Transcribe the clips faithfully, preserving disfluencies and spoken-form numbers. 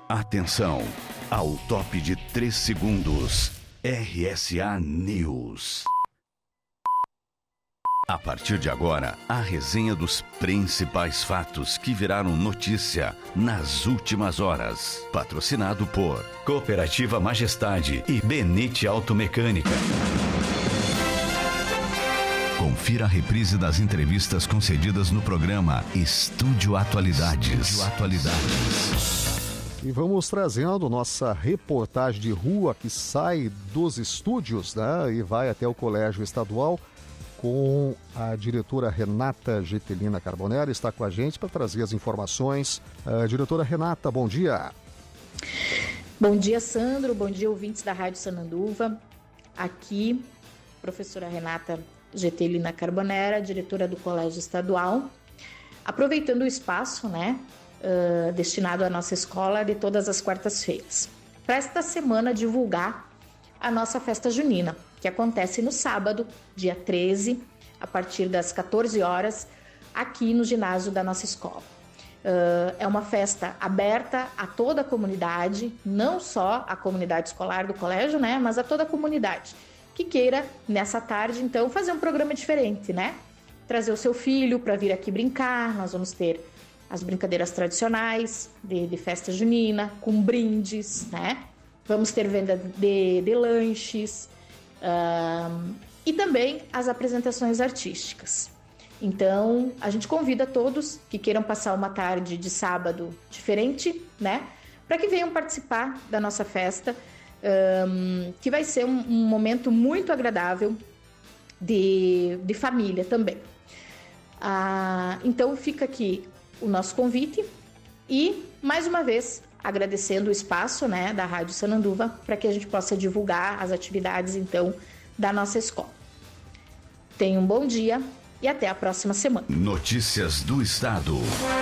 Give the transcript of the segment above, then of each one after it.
Atenção, ao top de três segundos, R S A News. A partir de agora, a resenha dos principais fatos que viraram notícia nas últimas horas. Patrocinado por Cooperativa Majestade e Benite Automecânica. Confira a reprise das entrevistas concedidas no programa Estúdio Atualidades. Estúdio Atualidades. E vamos trazendo nossa reportagem de rua que sai dos estúdios, né, e vai até o Colégio Estadual com a diretora Renata Getelina Carbonera. Está com a gente para trazer as informações. Uh, diretora Renata, bom dia. Bom dia, Sandro. Bom dia, ouvintes da Rádio Sananduva. Aqui, professora Renata Getelina Carbonera, diretora do Colégio Estadual. Aproveitando o espaço, né, uh, destinado à nossa escola de todas as quartas-feiras, para esta semana divulgar a nossa festa junina, que acontece no sábado, dia treze, a partir das quatorze horas, aqui no ginásio da nossa escola. Uh, é uma festa aberta a toda a comunidade, não só a comunidade escolar do colégio, né, mas a toda a comunidade que queira, nessa tarde, então, fazer um programa diferente, né? Trazer o seu filho para vir aqui brincar. Nós vamos ter as brincadeiras tradicionais de, de festa junina, com brindes, né? Vamos ter venda de, de lanches uh, e também as apresentações artísticas. Então, a gente convida todos que queiram passar uma tarde de sábado diferente, né? Para que venham participar da nossa festa, um, que vai ser um, um momento muito agradável de, de família também. Uh, então, fica aqui o nosso convite e, mais uma vez, agradecendo o espaço, né, da Rádio Sananduva para que a gente possa divulgar as atividades, então, da nossa escola. Tenha um bom dia e até a próxima semana. Notícias do Estado.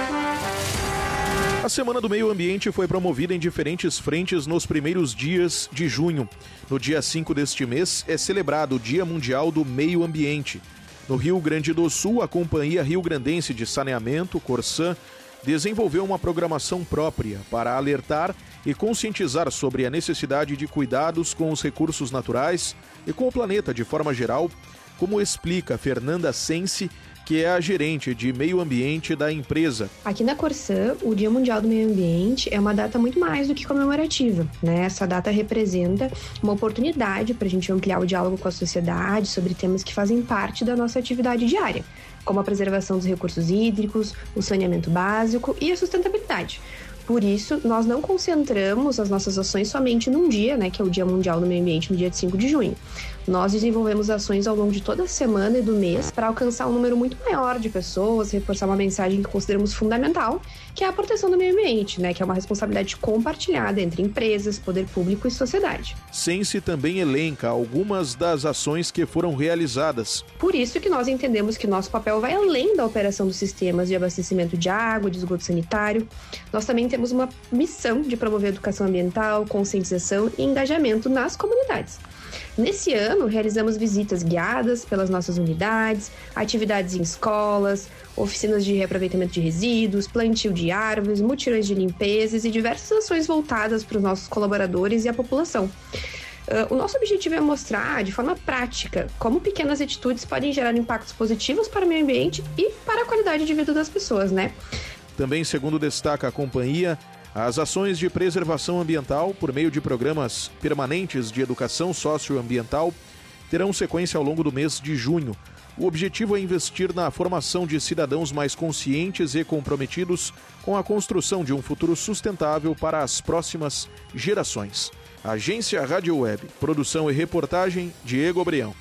A Semana do Meio Ambiente foi promovida em diferentes frentes nos primeiros dias de junho. No dia cinco deste mês é celebrado o Dia Mundial do Meio Ambiente. No Rio Grande do Sul, a Companhia Rio Grandense de Saneamento, Corsan, desenvolveu uma programação própria para alertar e conscientizar sobre a necessidade de cuidados com os recursos naturais e com o planeta de forma geral, como explica Fernanda Sense, que é a gerente de meio ambiente da empresa. Aqui na Corsan, o Dia Mundial do Meio Ambiente é uma data muito mais do que comemorativa, né? Essa data representa uma oportunidade para a gente ampliar o diálogo com a sociedade sobre temas que fazem parte da nossa atividade diária, como a preservação dos recursos hídricos, o saneamento básico e a sustentabilidade. Por isso, nós não concentramos as nossas ações somente num dia, né, que é o Dia Mundial do Meio Ambiente, no dia de cinco de junho. Nós desenvolvemos ações ao longo de toda a semana e do mês para alcançar um número muito maior de pessoas, reforçar uma mensagem que consideramos fundamental, que é a proteção do meio ambiente, né, que é uma responsabilidade compartilhada entre empresas, poder público e sociedade. Sense também elenca algumas das ações que foram realizadas. Por isso que nós entendemos que nosso papel vai além da operação dos sistemas de abastecimento de água, de esgoto sanitário. Nós também temos uma missão de promover educação ambiental, conscientização e engajamento nas comunidades. Nesse ano, realizamos visitas guiadas pelas nossas unidades, atividades em escolas, oficinas de reaproveitamento de resíduos, plantio de árvores, mutirões de limpezas e diversas ações voltadas para os nossos colaboradores e a população. Uh, o nosso objetivo é mostrar de forma prática como pequenas atitudes podem gerar impactos positivos para o meio ambiente e para a qualidade de vida das pessoas, né? Também, segundo destaca a companhia, as ações de preservação ambiental, por meio de programas permanentes de educação socioambiental, terão sequência ao longo do mês de junho. O objetivo é investir na formação de cidadãos mais conscientes e comprometidos com a construção de um futuro sustentável para as próximas gerações. Agência Rádio Web, produção e reportagem, Diego Breão.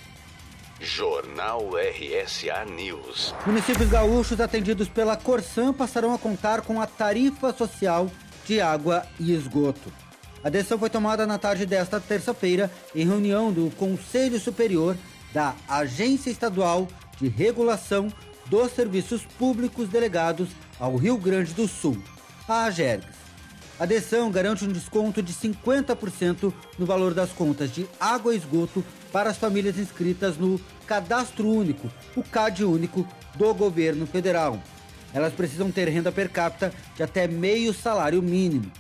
Jornal R S A News. Municípios gaúchos atendidos pela Corsan passarão a contar com a tarifa social de água e esgoto. A decisão foi tomada na tarde desta terça-feira em reunião do Conselho Superior da Agência Estadual de Regulação dos Serviços Públicos delegados ao Rio Grande do Sul, a AGERGS. A decisão garante um desconto de cinquenta por cento no valor das contas de água e esgoto para as famílias inscritas no Cadastro Único, o C A D Único, do governo federal. Elas precisam ter renda per capita de até meio salário mínimo.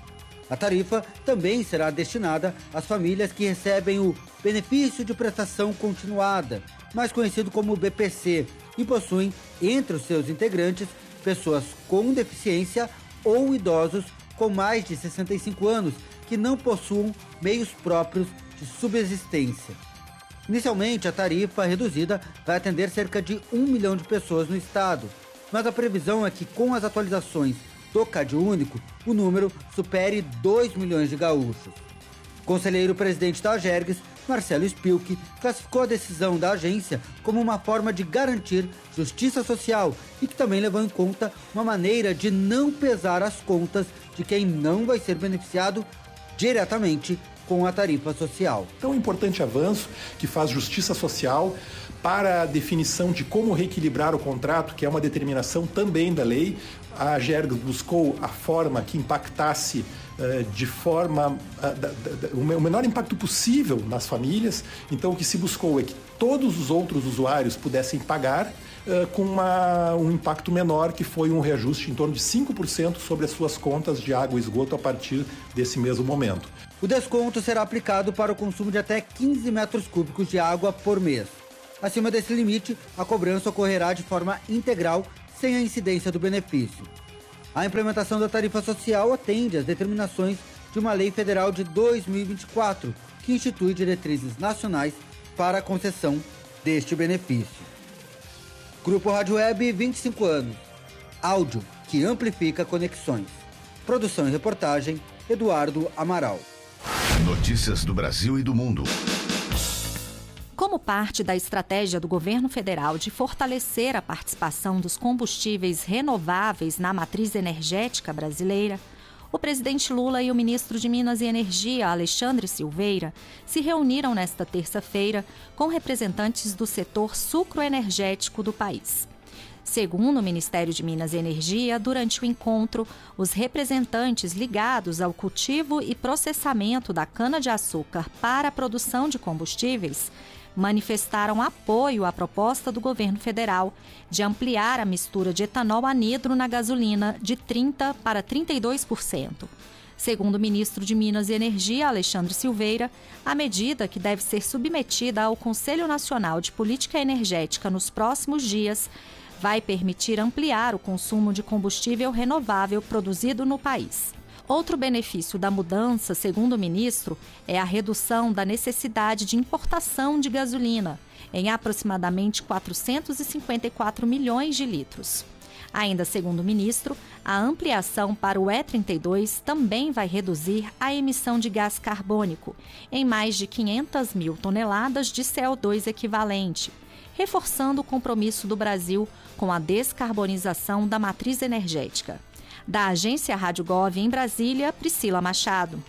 A tarifa também será destinada às famílias que recebem o benefício de prestação continuada, mais conhecido como B P C, e possuem entre os seus integrantes pessoas com deficiência ou idosos com mais de sessenta e cinco anos que não possuam meios próprios de subsistência. Inicialmente, a tarifa reduzida vai atender cerca de um milhão de pessoas no estado, mas a previsão é que com as atualizações do CadÚnico, o número supere dois milhões de gaúchos. O conselheiro-presidente da Agergs, Marcelo Spilk, classificou a decisão da agência como uma forma de garantir justiça social e que também levou em conta uma maneira de não pesar as contas de quem não vai ser beneficiado diretamente com a tarifa social. É um importante avanço que faz justiça social para a definição de como reequilibrar o contrato, que é uma determinação também da lei. A Agergs buscou a forma que impactasse uh, de forma uh, da, da, o menor impacto possível nas famílias. Então o que se buscou é que todos os outros usuários pudessem pagar uh, com uma, um impacto menor, que foi um reajuste em torno de cinco por cento sobre as suas contas de água e esgoto a partir desse mesmo momento. O desconto será aplicado para o consumo de até quinze metros cúbicos de água por mês. Acima desse limite, a cobrança ocorrerá de forma integral, sem a incidência do benefício. A implementação da tarifa social atende às determinações de uma lei federal de dois mil e vinte e quatro, que institui diretrizes nacionais para a concessão deste benefício. Grupo Rádio Web, vinte e cinco anos. Áudio que amplifica conexões. Produção e reportagem, Eduardo Amaral. Notícias do Brasil e do mundo. Como parte da estratégia do governo federal de fortalecer a participação dos combustíveis renováveis na matriz energética brasileira, o presidente Lula e o ministro de Minas e Energia, Alexandre Silveira, se reuniram nesta terça-feira com representantes do setor sucroenergético do país. Segundo o Ministério de Minas e Energia, durante o encontro, os representantes ligados ao cultivo e processamento da cana-de-açúcar para a produção de combustíveis manifestaram apoio à proposta do governo federal de ampliar a mistura de etanol anidro na gasolina de trinta por cento para trinta e dois por cento. Segundo o ministro de Minas e Energia, Alexandre Silveira, a medida, que deve ser submetida ao Conselho Nacional de Política Energética nos próximos dias, vai permitir ampliar o consumo de combustível renovável produzido no país. Outro benefício da mudança, segundo o ministro, é a redução da necessidade de importação de gasolina, em aproximadamente quatrocentos e cinquenta e quatro milhões de litros. Ainda segundo o ministro, a ampliação para o E trinta e dois também vai reduzir a emissão de gás carbônico em mais de quinhentas mil toneladas de C O dois equivalente, reforçando o compromisso do Brasil com a descarbonização da matriz energética. Da agência Rádio Gov em Brasília, Priscila Machado.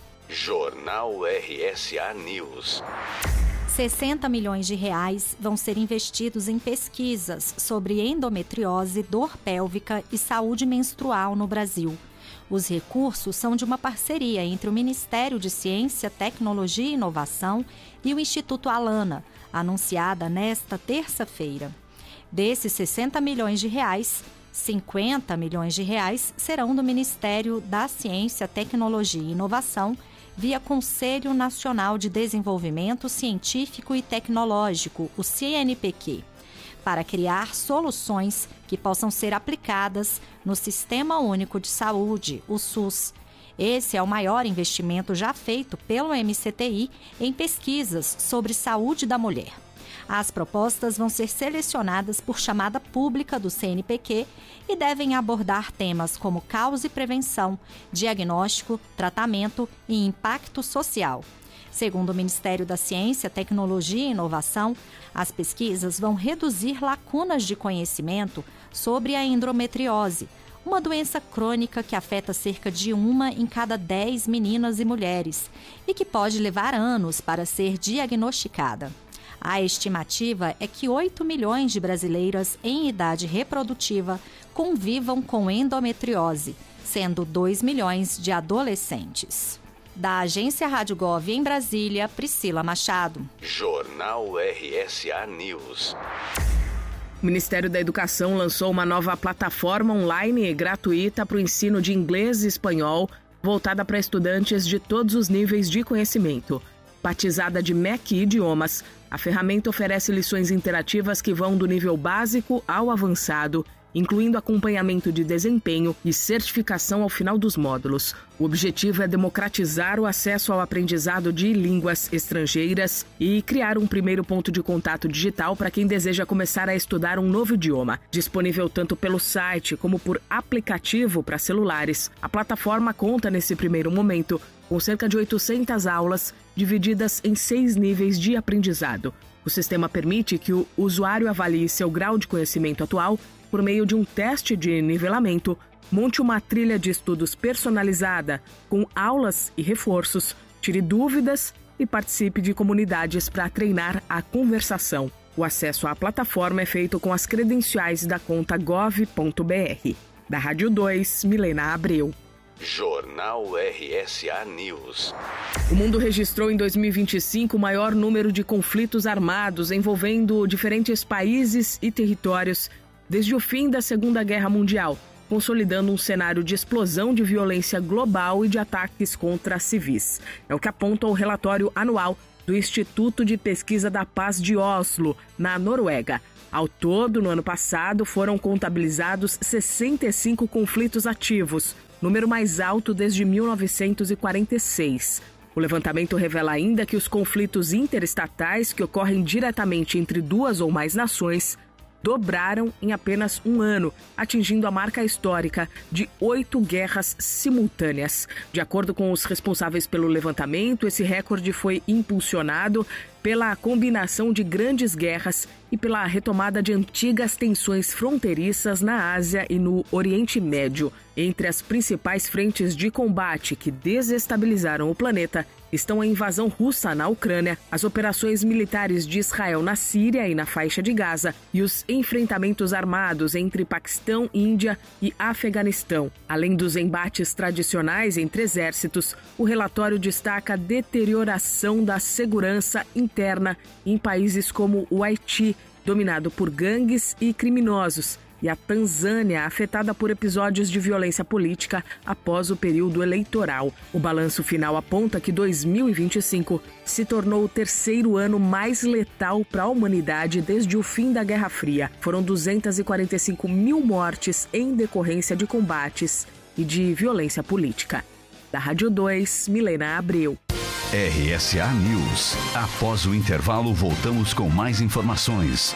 Jornal R S A News. sessenta milhões de reais vão ser investidos em pesquisas sobre endometriose, dor pélvica e saúde menstrual no Brasil. Os recursos são de uma parceria entre o Ministério de Ciência, Tecnologia e Inovação e o Instituto Alana, anunciada nesta terça-feira. Desses sessenta milhões de reais, cinquenta milhões de reais serão do Ministério da Ciência, Tecnologia e Inovação, via Conselho Nacional de Desenvolvimento Científico e Tecnológico, o C N P Q, para criar soluções que possam ser aplicadas no Sistema Único de Saúde, o SUS. Esse é o maior investimento já feito pelo M C T I em pesquisas sobre saúde da mulher. As propostas vão ser selecionadas por chamada pública do C N P Q e devem abordar temas como causa e prevenção, diagnóstico, tratamento e impacto social. Segundo o Ministério da Ciência, Tecnologia e Inovação, as pesquisas vão reduzir lacunas de conhecimento sobre a endometriose, uma doença crônica que afeta cerca de uma em cada dez meninas e mulheres e que pode levar anos para ser diagnosticada. A estimativa é que oito milhões de brasileiras em idade reprodutiva convivam com endometriose, sendo dois milhões de adolescentes. Da agência Rádio Gov em Brasília, Priscila Machado. Jornal R S A News. O Ministério da Educação lançou uma nova plataforma online gratuita para o ensino de inglês e espanhol voltada para estudantes de todos os níveis de conhecimento. Batizada de M E C Idiomas, a ferramenta oferece lições interativas que vão do nível básico ao avançado, incluindo acompanhamento de desempenho e certificação ao final dos módulos. O objetivo é democratizar o acesso ao aprendizado de línguas estrangeiras e criar um primeiro ponto de contato digital para quem deseja começar a estudar um novo idioma. Disponível tanto pelo site como por aplicativo para celulares, a plataforma conta nesse primeiro momento com cerca de oitocentas aulas divididas em seis níveis de aprendizado. O sistema permite que o usuário avalie seu grau de conhecimento atual por meio de um teste de nivelamento, monte uma trilha de estudos personalizada com aulas e reforços, tire dúvidas e participe de comunidades para treinar a conversação. O acesso à plataforma é feito com as credenciais da conta gov ponto br. Da Rádio dois, Milena Abreu. Jornal R S A News. O mundo registrou em dois mil e vinte e cinco o maior número de conflitos armados envolvendo diferentes países e territórios desde o fim da Segunda Guerra Mundial, consolidando um cenário de explosão de violência global e de ataques contra civis. É o que aponta o relatório anual do Instituto de Pesquisa da Paz de Oslo, na Noruega. Ao todo, no ano passado, foram contabilizados sessenta e cinco conflitos ativos, número mais alto desde mil novecentos e quarenta e seis. O levantamento revela ainda que os conflitos interestatais que ocorrem diretamente entre duas ou mais nações dobraram em apenas um ano, atingindo a marca histórica de oito guerras simultâneas. De acordo com os responsáveis pelo levantamento, esse recorde foi impulsionado pela combinação de grandes guerras e pela retomada de antigas tensões fronteiriças na Ásia e no Oriente Médio. Entre as principais frentes de combate que desestabilizaram o planeta estão a invasão russa na Ucrânia, as operações militares de Israel na Síria e na faixa de Gaza e os enfrentamentos armados entre Paquistão, Índia e Afeganistão. Além dos embates tradicionais entre exércitos, o relatório destaca a deterioração da segurança interna em países como o Haiti, dominado por gangues e criminosos, e a Tanzânia, afetada por episódios de violência política após o período eleitoral. O balanço final aponta que dois mil e vinte e cinco se tornou o terceiro ano mais letal para a humanidade desde o fim da Guerra Fria. Foram duzentas e quarenta e cinco mil mortes em decorrência de combates e de violência política. Da Rádio dois, Milena Abreu. R S A News. Após o intervalo, voltamos com mais informações.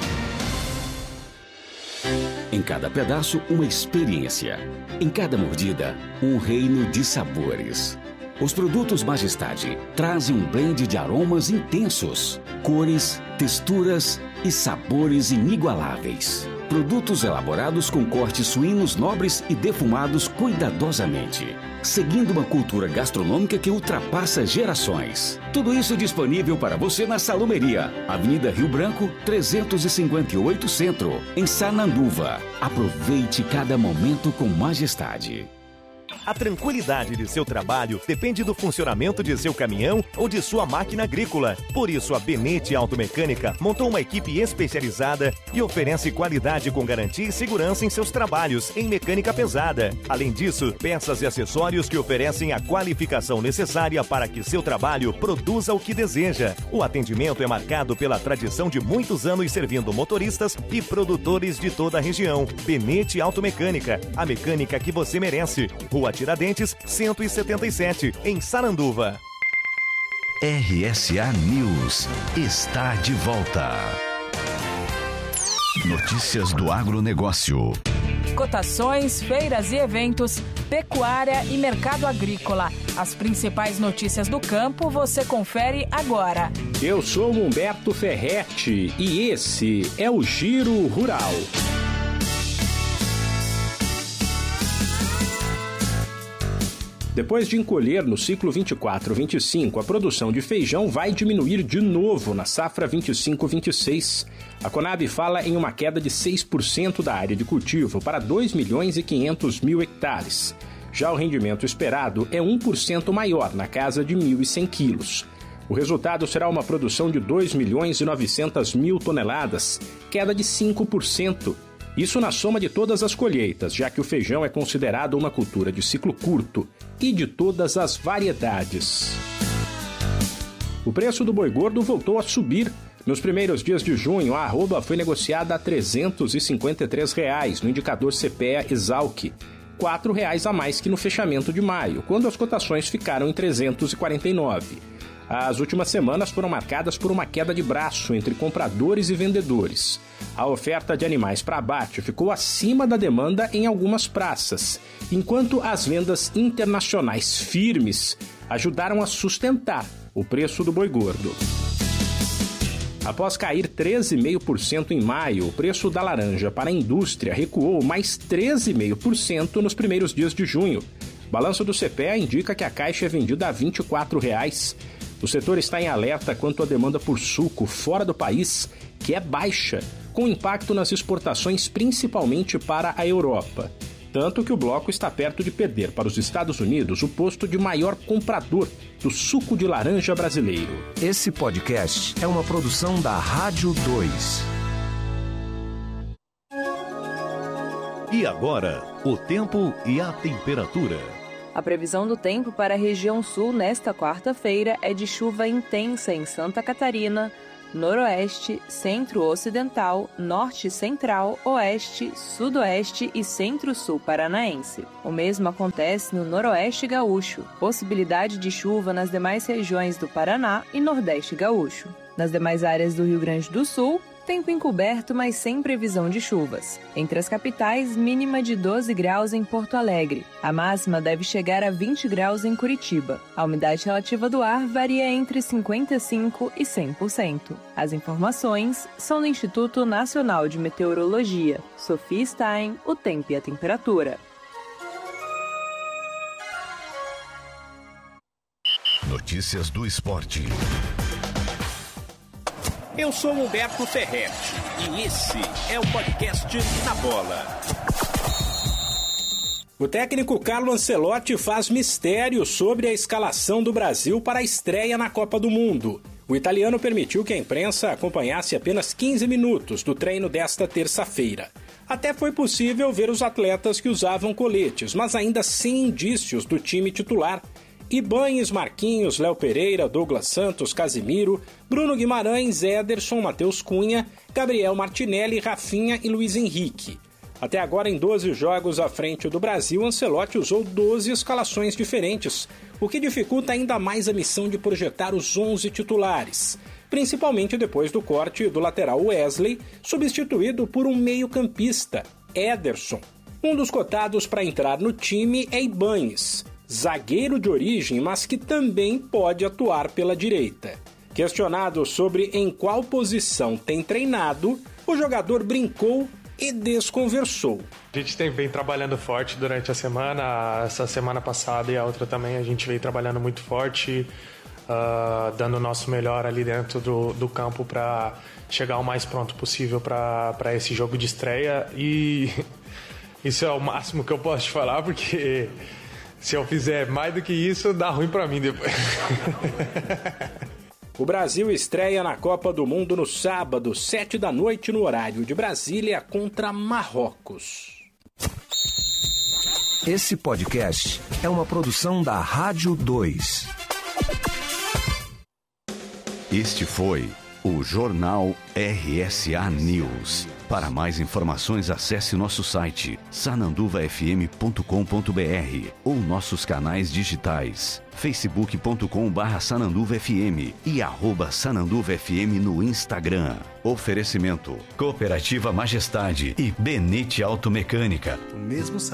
Em cada pedaço, uma experiência. Em cada mordida, um reino de sabores. Os produtos Majestade trazem um blend de aromas intensos, cores, texturas e sabores inigualáveis. Produtos elaborados com cortes suínos nobres e defumados cuidadosamente, seguindo uma cultura gastronômica que ultrapassa gerações. Tudo isso disponível para você na Salumeria, Avenida Rio Branco, trezentos e cinquenta e oito Centro, em Sananduva. Aproveite cada momento com Majestade. A tranquilidade de seu trabalho depende do funcionamento de seu caminhão ou de sua máquina agrícola. Por isso, a Benete Automecânica montou uma equipe especializada e oferece qualidade com garantia e segurança em seus trabalhos em mecânica pesada. Além disso, peças e acessórios que oferecem a qualificação necessária para que seu trabalho produza o que deseja. O atendimento é marcado pela tradição de muitos anos servindo motoristas e produtores de toda a região. Benete Automecânica, a mecânica que você merece. Rua Tiradentes, cento e setenta e sete, em Saranduva. R S A News está de volta. Notícias do agronegócio. Cotações, feiras e eventos, pecuária e mercado agrícola. As principais notícias do campo você confere agora. Eu sou Humberto Ferretti e esse é o Giro Rural. Depois de encolher no ciclo vinte e quatro vinte e cinco, a produção de feijão vai diminuir de novo na safra vinte e cinco vinte e seis. A Conab fala em uma queda de seis por cento da área de cultivo para dois milhões e quinhentos mil hectares. Já o rendimento esperado é um por cento maior, na casa de mil e cem quilos. O resultado será uma produção de dois milhões e novecentas mil toneladas, queda de cinco por cento. Isso na soma de todas as colheitas, já que o feijão é considerado uma cultura de ciclo curto e de todas as variedades. O preço do boi gordo voltou a subir. Nos primeiros dias de junho, a arroba foi negociada a trezentos e cinquenta e três reais no indicador C P E A Exalc, quatro reais a mais que no fechamento de maio, quando as cotações ficaram em trezentos e quarenta e nove. As últimas semanas foram marcadas por uma queda de braço entre compradores e vendedores. A oferta de animais para abate ficou acima da demanda em algumas praças, enquanto as vendas internacionais firmes ajudaram a sustentar o preço do boi gordo. Após cair treze vírgula cinco por cento em maio, o preço da laranja para a indústria recuou mais treze vírgula cinco por cento nos primeiros dias de junho. O balanço do C P E A indica que a caixa é vendida a vinte e quatro reais. O setor está em alerta quanto à demanda por suco fora do país, que é baixa, com impacto nas exportações principalmente para a Europa. Tanto que o bloco está perto de perder para os Estados Unidos o posto de maior comprador do suco de laranja brasileiro. Esse podcast é uma produção da Rádio dois. E agora, o tempo e a temperatura. A previsão do tempo para a região sul nesta quarta-feira é de chuva intensa em Santa Catarina, noroeste, centro-ocidental, norte-central, oeste, sudoeste e centro-sul paranaense. O mesmo acontece no noroeste gaúcho, possibilidade de chuva nas demais regiões do Paraná e nordeste gaúcho. Nas demais áreas do Rio Grande do Sul, tempo encoberto, mas sem previsão de chuvas. Entre as capitais, mínima de doze graus em Porto Alegre. A máxima deve chegar a vinte graus em Curitiba. A umidade relativa do ar varia entre cinquenta e cinco por cento e cem por cento. As informações são do Instituto Nacional de Meteorologia. Sofia Stein, o tempo e a temperatura. Notícias do esporte. Eu sou Humberto Ferretti e esse é o podcast Na Bola. O técnico Carlo Ancelotti faz mistério sobre a escalação do Brasil para a estreia na Copa do Mundo. O italiano permitiu que a imprensa acompanhasse apenas quinze minutos do treino desta terça-feira. Até foi possível ver os atletas que usavam coletes, mas ainda sem indícios do time titular. Ibañez, Marquinhos, Léo Pereira, Douglas Santos, Casimiro, Bruno Guimarães, Ederson, Matheus Cunha, Gabriel Martinelli, Rafinha e Luiz Henrique. Até agora, em doze jogos à frente do Brasil, Ancelotti usou doze escalações diferentes, o que dificulta ainda mais a missão de projetar os onze titulares, principalmente depois do corte do lateral Wesley, substituído por um meio-campista, Ederson. Um dos cotados para entrar no time é Ibañez, zagueiro de origem, mas que também pode atuar pela direita. Questionado sobre em qual posição tem treinado, o jogador brincou e desconversou. A gente tem, vem trabalhando forte durante a semana, essa semana passada e a outra também a gente vem trabalhando muito forte, uh, dando o nosso melhor ali dentro do, do campo para chegar o mais pronto possível para esse jogo de estreia, e isso é o máximo que eu posso te falar, porque se eu fizer mais do que isso, dá ruim pra mim depois. O Brasil estreia na Copa do Mundo no sábado, sete da noite, no horário de Brasília, contra Marrocos. Esse podcast é uma produção da Rádio dois. Este foi o Jornal R S A News. Para mais informações, acesse nosso site sananduva f m ponto com ponto b r ou nossos canais digitais facebook ponto com barra sananduva f m e arroba sananduva f m no Instagram. Oferecimento: Cooperativa Majestade e Benete Automecânica. O mesmo